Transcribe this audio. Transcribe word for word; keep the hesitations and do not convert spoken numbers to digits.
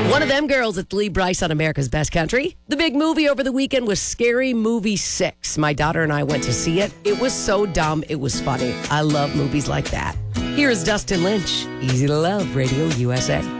One of them girls at Lee Bryce on America's Best Country. The big movie over the weekend was Scary Movie six. My daughter and I went to see it. It was so dumb, it was funny. I love movies like that. Here is Dustin Lynch. Easy to Love, Radio U S A.